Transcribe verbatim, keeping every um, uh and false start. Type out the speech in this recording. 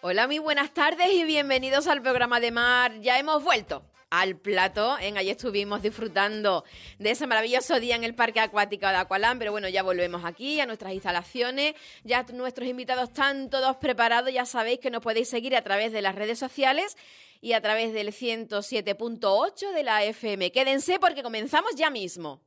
Hola, muy buenas tardes y bienvenidos al programa de Mar. Ya hemos vuelto al plató, ¿eh? Ayer estuvimos disfrutando de ese maravilloso día en el Parque Acuático de Aqualán, pero bueno, ya volvemos aquí a nuestras instalaciones, ya nuestros invitados están todos preparados, ya sabéis que nos podéis seguir a través de las redes sociales y a través del ciento siete punto ocho de la F M. Quédense porque comenzamos ya mismo.